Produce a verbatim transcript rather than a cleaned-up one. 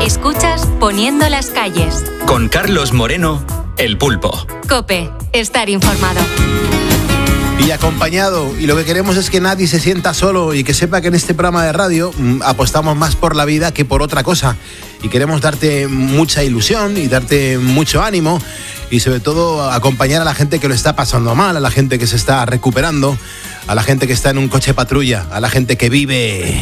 Escuchas Poniendo las calles. Con Carlos Moreno, El Pulpo. COPE, estar informado. Y acompañado, y lo que queremos es que nadie se sienta solo y que sepa que en este programa de radio mmm, apostamos más por la vida que por otra cosa. Y queremos darte mucha ilusión y darte mucho ánimo y sobre todo acompañar a la gente que lo está pasando mal, a la gente que se está recuperando, a la gente que está en un coche patrulla, a la gente que vive